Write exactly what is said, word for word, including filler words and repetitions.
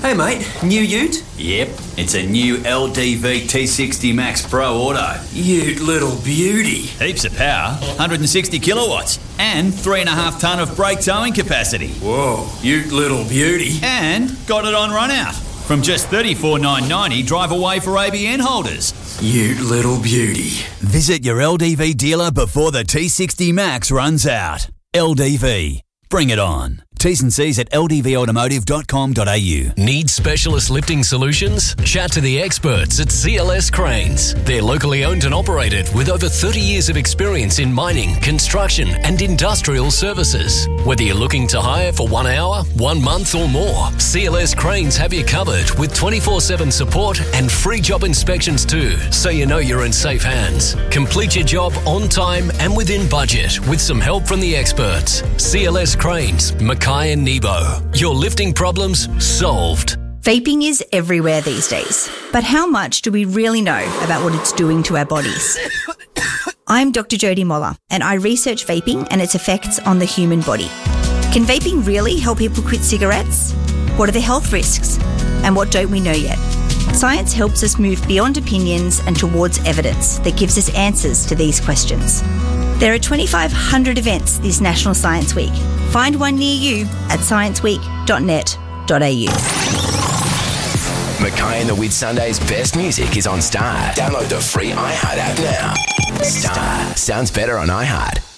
Hey mate, new ute? Yep, it's a new L D V T sixty Max Pro Auto. Ute little beauty. Heaps of power, one hundred sixty kilowatts, and three and a half tonne of brake towing capacity. Whoa, ute little beauty. And got it on run out. From just thirty-four thousand nine hundred ninety dollars, drive away for A B N holders. Ute little beauty. Visit your L D V dealer before the T sixty Max runs out. L D V. Bring it on. T's and C's at l d v automotive dot com dot a u. Need specialist lifting solutions? Chat to the experts at C L S Cranes. They're locally owned and operated with over thirty years of experience in mining, construction and industrial services. Whether you're looking to hire for one hour, one month or more, C L S Cranes have you covered with twenty-four seven support and free job inspections too, so you know you're in safe hands. Complete your job on time and within budget with some help from the experts. C L S Cranes, Mackay and Nebo. Your lifting problems solved. Vaping is everywhere these days, but how much do we really know about what it's doing to our bodies? I'm Doctor Jodie Moller, and I research vaping and its effects on the human body. Can vaping really help people quit cigarettes? What are the health risks? And what don't we know yet? Science helps us move beyond opinions and towards evidence that gives us answers to these questions. There are twenty-five hundred events this National Science Week. Find one near you at science week dot net dot a u. Mackay and the Whitsundays' best music is on Star. Download the free iHeart app now. Star sounds better on iHeart.